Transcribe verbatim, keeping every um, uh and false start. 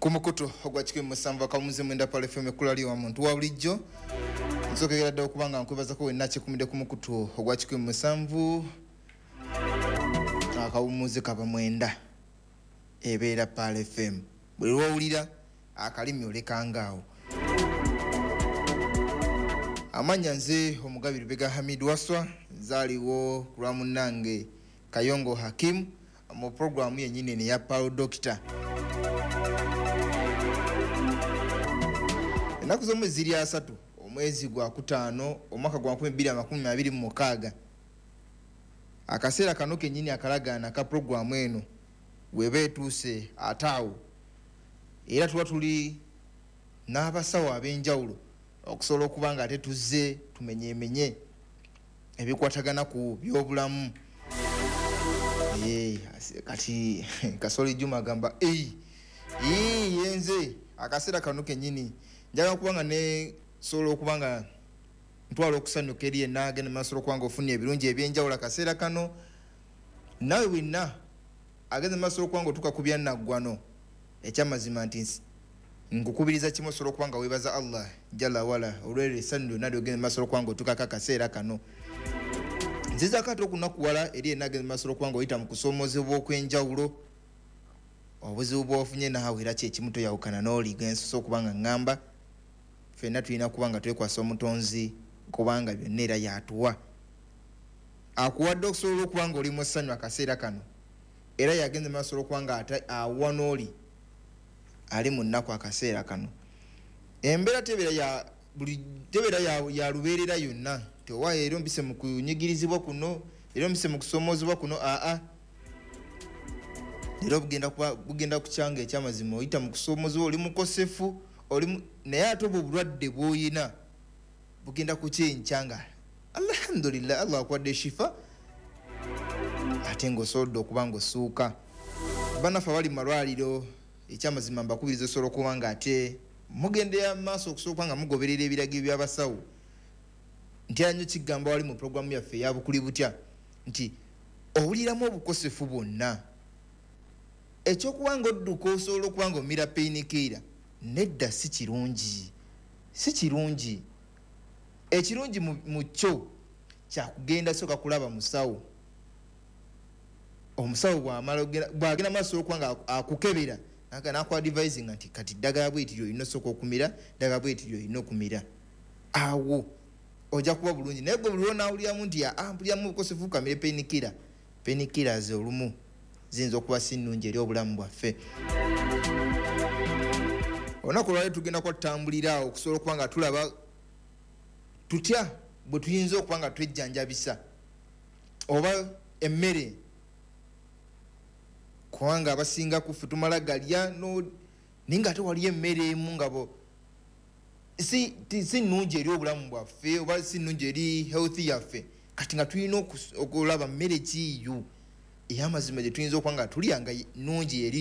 Kumukutu ogwachike musanva kamuze mwenda pale F M kulali wa muntu wa bulijjo nsokegera dda okubanga nkwebaza ko wenna kikumide kumukutu ogwachike musanvu akawumuze kaba mwenda ebeera pale F M bwe lwawulira akalimi olekangaawo amanya nze omugabiri bega Hamid Waswa zaliwo lwa munange Kayongo Hakim mu programu yennyini ne ya Palo Doctor. Enaku z'omwezi ziri asatu omwezi gwa kutaano omwaka gwa nkumi bbiri amakumi abiri mu mukaaga akaseera kano kennyini akalagaana ka programu eno weba etuuse ataawo era tuba tuli n'abasawo ab'enjawulo okusobola okuba nga ate tuzze tumenyeemenye ebikwatagana ku byobulamu. Ee kati Kasoli Juma agamba ei ee yenze akaseera kano kennyini njagala kubanga ne solo okubanga ntwala okusanyuka eri ennaage ne masolo kwanga ofunye ebirungi ebyenjawulo akaseera kano nawe wenna ageze masolo kwanga otuka kubya naggwano ekyamazima nti nkukubiriza kimu solo kwanga webaza Allah jalla wala olwere sandu nadi ogeze masolo kwanga otuka akaseera kano nziza kato kunakuwala eri ennaage ne masolo kwanga oyita mu kusoomozebwa okwenjawulo obuzibu bw'ofunye naawe era kyekimu toyawukana n'oliga ensoso okubanga ngamba fenna tulina kubanga twekwasa omutonzi kubanga byonna era yatuwa akuwadde okusobola okubanga oli mu ssanyu akaseera kano era yagenze maaso okubanga ate awa n'oli ali mu nnaku akaseera kano embeera tebeera ya buli tebeera ya, ya lubeerera yonna tewa era mbise mu kunyigirizibwa kuno era mbise mu kusoomozebwa kuno aa era bugenda kuba bugenda kukyanga ekyamazima oyita mu kusoomozebwa oli mukosefu oli naye ate obulwadde bw'oyina bugenda kukyenkyanga alhamdulillah Allah akwadde shifa ate ng'osobodde okuba ng'osuuka banafe abali mu malwaliro ekyamazima mbakubiriza osobola okuba nga ate mugendera maaso okusobola nga mugoberera ebiragiro by'abasawo ntera nnyo kigamba wali mu programu yaffe eya bukuli butya nti owuliramu obukosefu bwonna ekyokuba ng'odduka osobola okuba ng'omira painkiller nedda si kirungi si kirungi ekirungi mu kyo kyakugenda soka kulaba musawo omusawo bw'amala bw'agenda maaso okuba nga akukebera nakwa advising nti kati ddagala bw'etiryo olina osoka okumira ddagala bw'etiryo olina okumira awo ojja kuba bulungi naye gwe buli lwonaawuliramu nti ampuliramu obukosefu kamire painkiller painkiller ze olumu ziyinza okuba si nnungi eri obulamu bwaffe. Olunaku lwali tugenda kwatambulira awo okusobola okuba nga tulaba tutya bwe tuyinza okuba nga twejjanjabisa oba emmere kubanga abasinga kuffe tumala galya naye nga ate waliyo emmere emu nga bo si si nnungi eri obulamu bwaffe oba si nnungi eri health yaffe kati nga tulina okulaba mmere kiiyo ey'amazima gye tuyinza okuba nga tulya nga nnungi eri